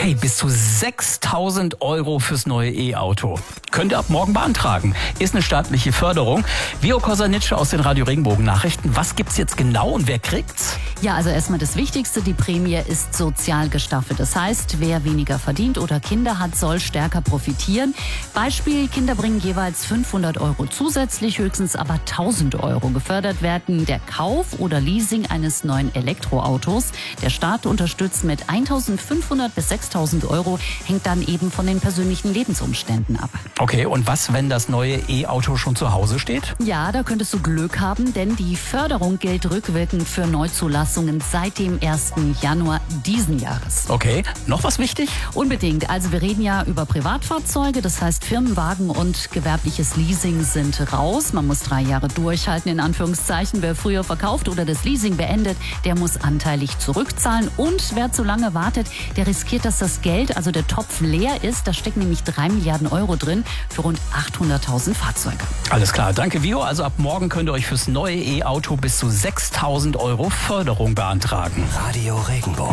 Okay, bis zu 6.000 € fürs neue E-Auto. Könnt ihr ab morgen beantragen. Ist eine staatliche Förderung. Vio Kosanitsche aus den Radio Regenbogen Nachrichten. Was gibt's jetzt genau und wer kriegt's? Ja, also erstmal das Wichtigste, die Prämie ist sozial gestaffelt. Das heißt, wer weniger verdient oder Kinder hat, soll stärker profitieren. Beispiel, Kinder bringen jeweils 500 € zusätzlich, höchstens aber 1.000 €. Gefördert werden der Kauf oder Leasing eines neuen Elektroautos. Der Staat unterstützt mit 1.500 bis 6.000 €, hängt dann eben von den persönlichen Lebensumständen ab. Okay, und was, wenn das neue E-Auto schon zu Hause steht? Ja, da könntest du Glück haben, denn die Förderung gilt rückwirkend für Neuzulassungen seit dem 1. Januar diesen Jahres. Okay, noch was wichtig? Unbedingt. Also wir reden ja über Privatfahrzeuge, das heißt Firmenwagen und gewerbliches Leasing sind raus. Man muss 3 Jahre durchhalten, in Anführungszeichen. Wer früher verkauft oder das Leasing beendet, der muss anteilig zurückzahlen. Und wer zu lange wartet, der riskiert, dass das Geld, also der Topf leer ist. Da stecken nämlich 3 Milliarden € drin für rund 800.000 Fahrzeuge. Alles klar, danke Vio. Also ab morgen könnt ihr euch fürs neue E-Auto bis zu 6.000 € Förderung beantragen. Radio Regenbogen.